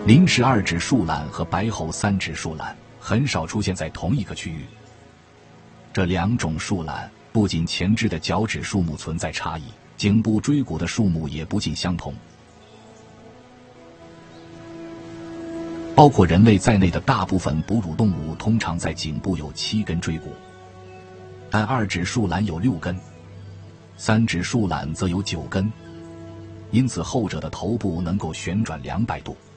林氏二指树懒和白喉三指树懒很少出现在同一个区域。这两种树懒不仅前肢的脚趾数目存在差异，颈部椎骨的数目也不尽相同。包括人类在内的大部分哺乳动物通常在颈部有7根椎骨，但二指树懒有6根，三指树懒则有9根，因此后者的头部能够旋转200度。